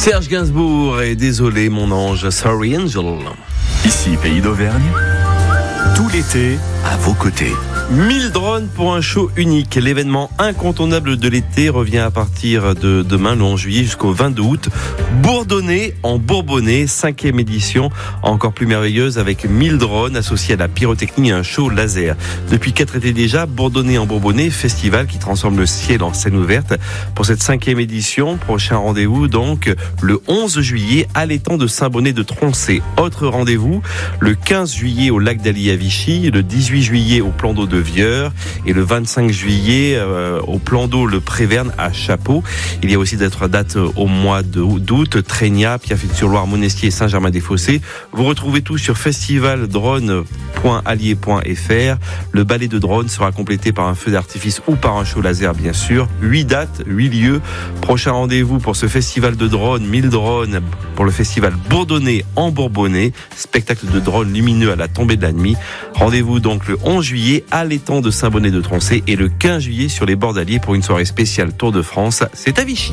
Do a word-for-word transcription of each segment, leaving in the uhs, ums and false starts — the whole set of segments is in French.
Serge Gainsbourg et désolé mon ange, Sorry Angel. Ici Pays d'Auvergne, tout l'été à vos côtés. mille drones pour un show unique. L'événement incontournable de l'été revient à partir de demain, le onze juillet, jusqu'au vingt-deux août. Bourdonnais en Bourbonnais, cinquième édition, encore plus merveilleuse avec mille drones associés à la pyrotechnie et un show laser. Depuis quatre étés déjà, Bourdonnais en Bourbonnais, festival qui transforme le ciel en scène ouverte. Pour cette cinquième édition, prochain rendez-vous donc le onze juillet à l'étang de Saint-Bonnet de Troncé. Autre rendez-vous, le quinze juillet au lac d'Ali à Vichy, le dix-huit juillet au plan d'eau de Vieur et le vingt-cinq juillet euh, au plan d'eau le Préverne à Chapeau. Il y a aussi d'autres dates au mois d'août, Trégnat, Pierrefitte-sur-Loire, Monestier et Saint-Germain-des-Fossés. Vous retrouvez tout sur festival drone point allier point f r. Le ballet de drone sera complété par un feu d'artifice ou par un show laser bien sûr. huit dates, huit lieux. Prochain rendez-vous pour ce festival de drone, mille drones pour le festival Bourdonnais en Bourbonnais. Spectacle de drone lumineux à la tombée de la nuit. Rendez-vous donc le onze juillet à l'étang de Saint-Bonnet de Troncé et le quinze juillet sur les bords d'Allier pour une soirée spéciale Tour de France. C'est à Vichy.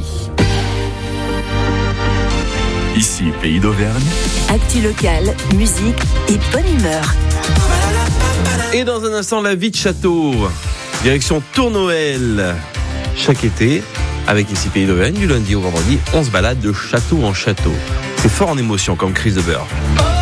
Ici Pays d'Auvergne. Actu locale, musique et bonne humeur. Et dans un instant, la vie de château. Direction Tour Noël. Chaque été, avec Ici Pays d'Auvergne, du lundi au vendredi, on se balade de château en château. C'est fort en émotion comme crise de beurre.